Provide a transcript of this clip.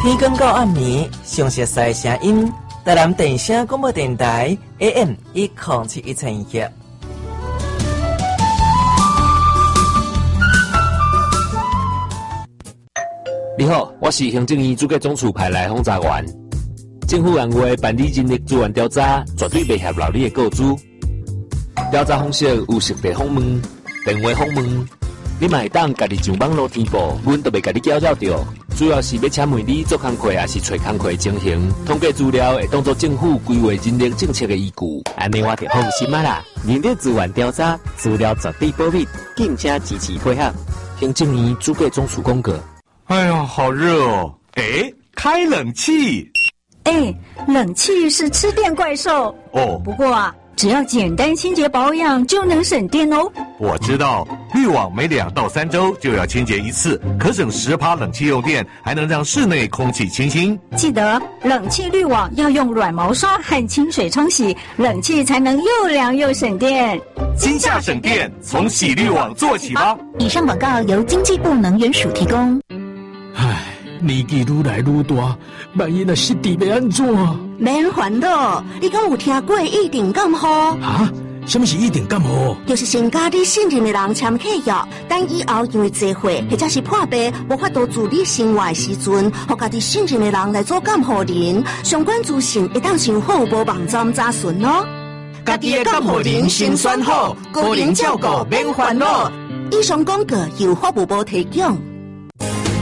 天光到暗暝，详细的声音，台南电声广播电台 AM1071千赫。 你好，我是行政院主计总处派来轰炸员。政府按月办理人力资源调查，绝对袂泄露你的个资。调查方式有实地访问、电话访问，你嘛会当家己上网络填报，阮都袂甲你搅扰着。主要是要请问你做工课，还是找工课情形，统计资料会当作政府规划人力政策的依据。 安尼我就放心啦。人力资源调查资料绝对保密，敬请支持配合。 行政院主计总处公告。 哎呀，好热哦！哎，开冷气。 哎，冷气是吃电怪兽哦。 不过啊，只要简单清洁保养就能省电哦。 我知道，滤网每2到3周就要清洁一次，可省10%冷气用电，还能让室内空气清新。 记得冷气滤网要用软毛刷和清水冲洗，冷气才能又凉又省电。 今夏省电，从洗滤网做起吧。 以上广告由经济部能源署提供。 唉，年纪愈来愈大，万一若失智要安怎？ 免烦恼，你敢有听过一定感冒？ 啊？什么是一定感冒？ 就是先甲你信任的人签契约，等以后因为聚会或者是破病，无法度自理生活的时阵，互家己信任的人来做感冒人，相关资讯会当上户无网站查询哦。 家己的感冒人先选好，个人照顾免烦恼。 以上广告由法务部提供。